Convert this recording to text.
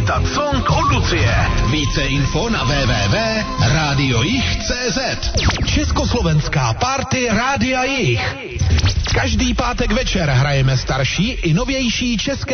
chytat song od Lucie. Více info na www.radiojich.cz. Československá party Rádia Jich. Každý pátek večer hrajeme starší i novější české